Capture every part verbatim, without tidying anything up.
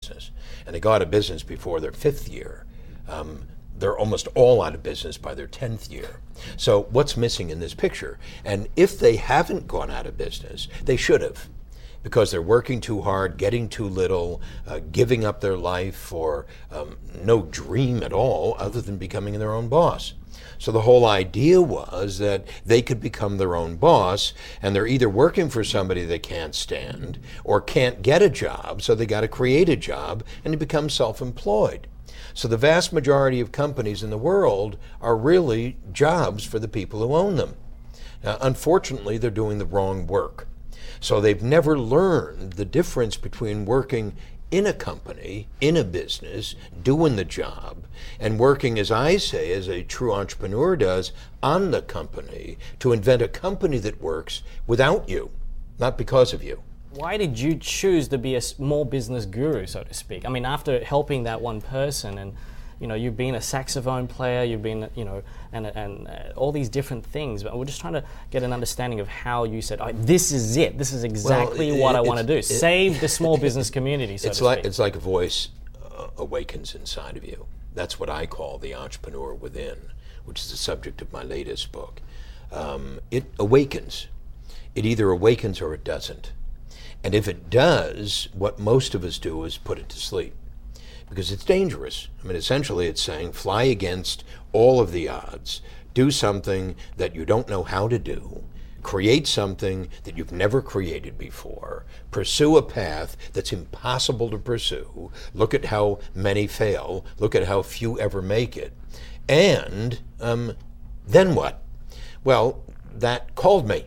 business. And they go out of business before their fifth year. Um, they're almost all out of business by their tenth year. So what's missing in this picture? And if they haven't gone out of business, they should have, because they're working too hard, getting too little, uh, giving up their life for um, no dream at all other than becoming their own boss. So the whole idea was that they could become their own boss, and they're either working for somebody they can't stand or can't get a job, so they got to create a job and they become self-employed. So the vast majority of companies in the world are really jobs for the people who own them. Now, unfortunately, they're doing the wrong work. So they've never learned the difference between working in a company, in a business, doing the job, and working, as I say, as a true entrepreneur does, on the company to invent a company that works without you, not because of you. Why did you choose to be a small business guru, so to speak? I mean, after helping that one person, and you know, you've been a saxophone player, you've been, you know, and and uh, all these different things. But we're just trying to get an understanding of how you said, oh, "This is it. This is exactly well, it, what I want to do. It, Save the small business community." So it's to like speak. it's like a voice uh, awakens inside of you. That's what I call the entrepreneur within, which is the subject of my latest book. Um, it awakens. It either awakens or it doesn't. And if it does, what most of us do is put it to sleep, because it's dangerous. I mean, essentially it's saying fly against all of the odds, do something that you don't know how to do, create something that you've never created before, pursue a path that's impossible to pursue, look at how many fail, look at how few ever make it, and um, then what? Well, that called me.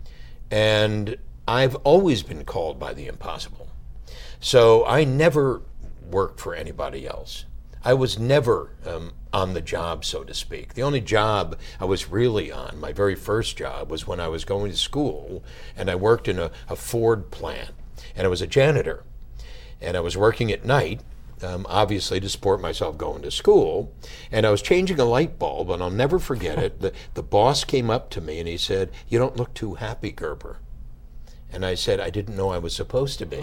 And I've always been called by the impossible. So I never worked for anybody else. I was never um, on the job, so to speak. The only job I was really on, my very first job, was when I was going to school, and I worked in a, a Ford plant, and I was a janitor. And I was working at night, um, obviously to support myself going to school, and I was changing a light bulb, and I'll never forget it. The, the boss came up to me and he said, "You don't look too happy, Gerber." And I said, "I didn't know I was supposed to be."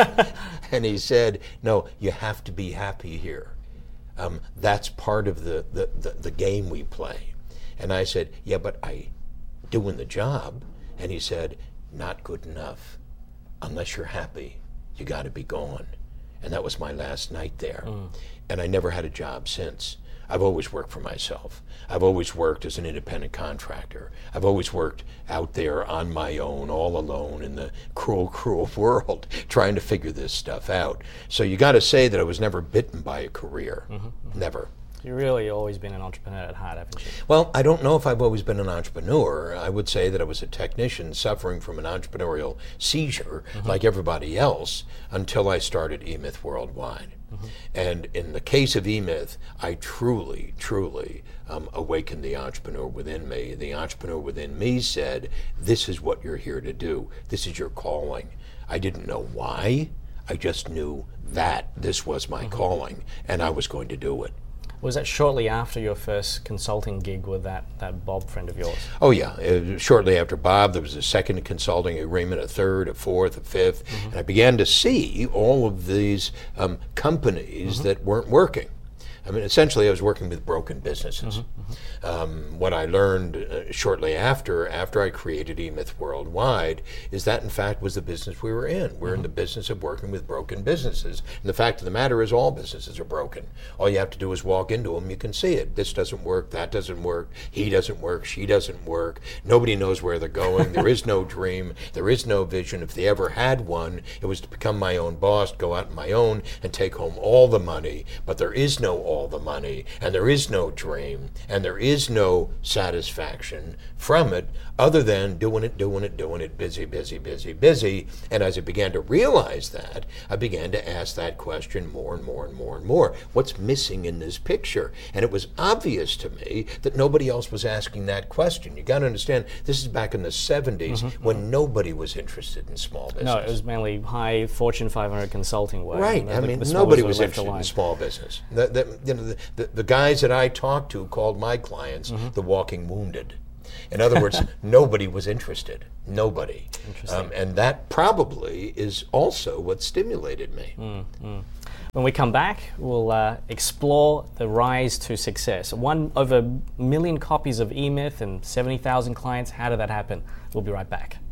And he said, "No, you have to be happy here. Um, that's part of the, the, the, the game we play." And I said, "Yeah, but I doing the job." And he said, "Not good enough. Unless you're happy, you got to be gone." And that was my last night there. Mm. And I never had a job since. I've always worked for myself. I've always worked as an independent contractor. I've always worked out there on my own, all alone in the cruel, cruel world, trying to figure this stuff out. So you got to say that I was never bitten by a career. Mm-hmm, mm-hmm. Never. You've really always been an entrepreneur at heart, haven't you? Well, I don't know if I've always been an entrepreneur. I would say that I was a technician suffering from an entrepreneurial seizure, mm-hmm. like everybody else, until I started eMyth Worldwide. Mm-hmm. And in the case of eMyth, I truly, truly um, awakened the entrepreneur within me. The entrepreneur within me said, "This is what you're here to do. This is your calling." I didn't know why. I just knew that this was my mm-hmm. calling, and I was going to do it. Was that shortly after your first consulting gig with that, that Bob friend of yours? Oh yeah, uh, shortly after Bob, there was a second consulting agreement, a third, a fourth, a fifth, mm-hmm. and I began to see all of these um, companies mm-hmm. that weren't working. I mean, essentially I was working with broken businesses. Mm-hmm. Um, what I learned uh, shortly after, after I created eMyth Worldwide, is that in fact was the business we were in. We're mm-hmm. in the business of working with broken businesses. And the fact of the matter is all businesses are broken. All you have to do is walk into them, you can see it. This doesn't work, that doesn't work, he doesn't work, she doesn't work. Nobody knows where they're going. There is no dream, there is no vision. If they ever had one, it was to become my own boss, go out on my own and take home all the money. But there is no all the money, and there is no dream, and there is no satisfaction from it other than doing it, doing it, doing it, busy, busy, busy, busy. And as I began to realize that, I began to ask that question more and more and more and more. What's missing in this picture? And it was obvious to me that nobody else was asking that question. You got to understand, this is back in the seventies mm-hmm. when nobody was interested in small business. No, it was mainly high Fortune five hundred consulting work. Right. The, I mean, the nobody was interested in small business. The, the, you know, the, the, the guys that I talked to called my clients mm-hmm. the walking wounded. In other words, nobody was interested. Nobody. Interesting. Um, and that probably is also what stimulated me. Mm, mm. When we come back, we'll uh, explore the rise to success. One over a million copies of E-Myth and seventy thousand clients. How did that happen? We'll be right back.